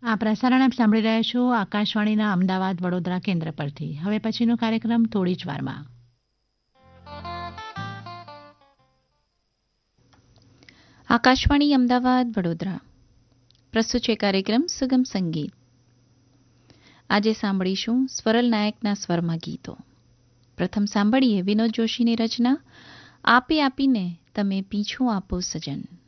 આ પ્રસારણ આપ સાંભળી રહ્યા છો આકાશવાણીના અમદાવાદ વડોદરા કેન્દ્ર પરથી. હવે પછીનો કાર્યક્રમ થોડી જ વારમાં. આકાશવાણી અમદાવાદ વડોદરા પ્રસ્તુત છે કાર્યક્રમ સુગમ સંગીત. આજે સાંભળીશું સ્વરલ નાયકના સ્વરમાં ગીતો. પ્રથમ સાંભળીએ વિનોદ જોશીની રચના આપી આપીને તમે પીછું આપો સજન.